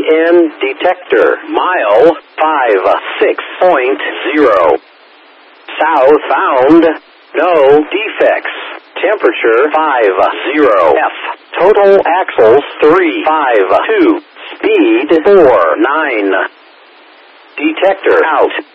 EN detector. Mile 56.0. South found. No defects. Temperature 50 F. Total axles 352. Speed 49. Detector out.